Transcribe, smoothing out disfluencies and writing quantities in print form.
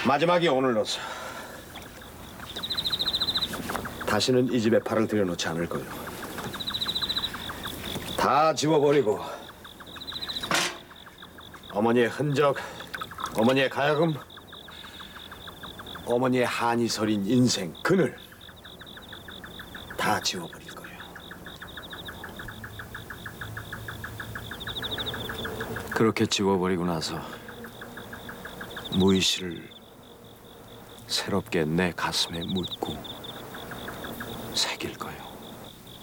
마지막이 오늘로서. 다시는 이 집에 발을 들여놓지 않을 거요. 다 지워버리고 어머니의 흔적, 어머니의 가야금, 어머니의 한이 서린 인생, 그늘 다 지워버릴 거예요. 그렇게 지워버리고 나서 무희 씨를 새롭게 내 가슴에 묻고 새길 거예요.